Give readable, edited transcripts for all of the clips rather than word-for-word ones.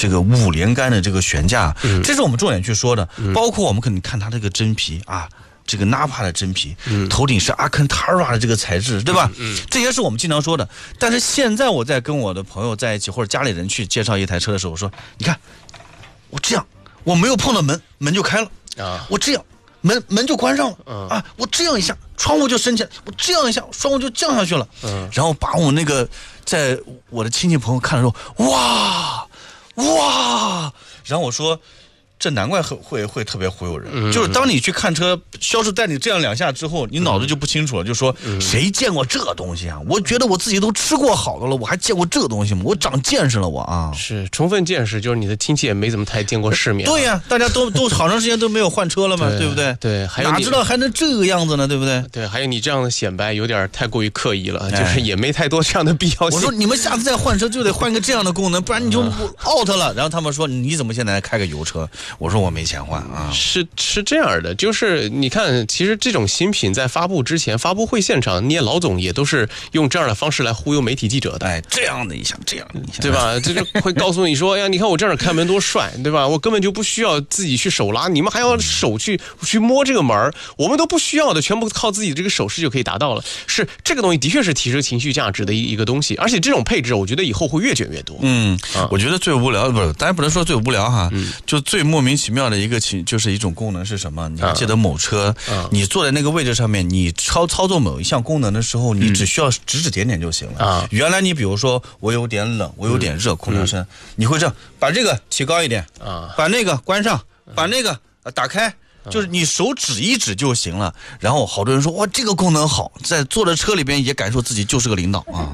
这个5连杆的这个悬架，这是我们重点去说的。包括我们可能看它这个真皮啊，这个 Napa 的真皮，头顶是 Alcantara 的这个材质，对吧？这些是我们经常说的。但是现在我在跟我的朋友在一起，或者家里人去介绍一台车的时候，我说，你看，我这样，我没有碰到门就开了啊，我这样门就关上了啊，我这样一下窗户就升起来，我这样一下窗户就降下去了，然后把我那个在我的亲戚朋友看的时候，哇，然后我说。这难怪会特别忽悠人，就是当你去看车，销售带你这样2下之后，你脑子就不清楚了，就说谁见过这东西啊？我觉得我自己都吃过好的了，我还见过这东西吗？我长见识了，我啊， 是充分见识，就是你的亲戚也没怎么太见过世面。 对呀，大家都好长时间都没有换车了嘛，对不对？ 对，还有哪知道还能这个样子呢，对不对？ 对，还有你这样的显摆有点太过于刻意了，就是也没太多这样的必要性。 我说你们下次再换车就得换个这样的功能，不然你就 out 了。然后他们说你怎么现在还开个油车？我说我没钱。 是这样的，就是你看，其实这种新品在发布之前，发布会现场，聂老总也都是用这样的方式来忽悠媒体记者的。 哎，这样的一下， 对吧？这就会告诉你说，哎呀，你看我这样开门多帅，对吧？我根本就不需要自己去手拉，你们还要手去摸这个门，我们都不需要的，全部靠自己这个手势就可以达到了。是这个东西的确是提升情绪价值的一个东西，而且这种配置，我觉得以后会越卷越多。 我觉得最无聊不是，当然不能说最无聊哈，就最莫名其妙的一个。就是一种功能是什么？你还记得某车，你坐在那个位置上面，你操作某一项功能的时候，你只需要指点就行了。原来你比如说我有点冷，我有点热，空调声，你会这样把这个提高一点把那个关上，把那个打开。就是你手指一指就行了，然后好多人说哇这个功能好，在坐的车里边也感受自己就是个领导啊。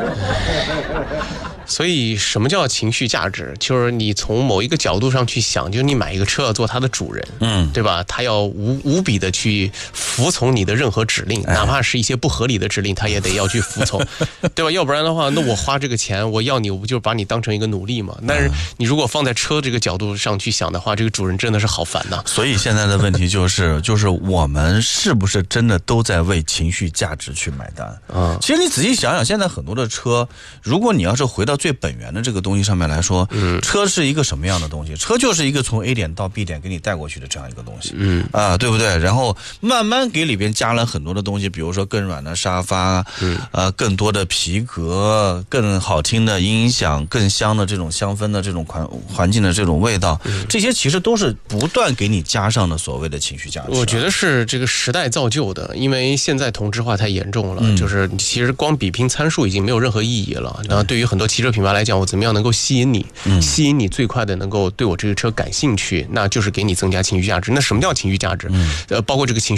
所以什么叫情绪价值？就是你从某一个角度上去想，就是你买一个车要做它的主人，对吧？他要无比的去服从你的任何指令，哪怕是一些不合理的指令，他也得要去服从，对吧？要不然的话，那我花这个钱，我要你，我不就把你当成一个奴隶吗？但是你如果放在车这个角度上去想的话，这个主人真的是好烦呐。 所以现在的问题就是我们是不是真的都在为情绪价值去买单？其实你仔细想想，现在很多的车，如果你要是回到最本源的这个东西上面来说，车是一个什么样的东西？车就是一个从 A 点到 B 点给你带过去的这样一个东西，对不对？然后慢慢给里边加了很多的东西，比如说更软的沙发，更多的皮革，更好听的音响，更香的这种香氛的这种环境的这种味道，这些其实都是不断给你加上的所谓的情绪价值。 我觉得是这个时代造就的，因为现在同质化太严重了，就是其实光比拼参数已经没有任何意义了。然后对于很多汽车品牌来讲，我怎么样能够吸引你最快的能够对我这个车感兴趣，那就是给你增加情绪价值。那什么叫情绪价值？包括这个情绪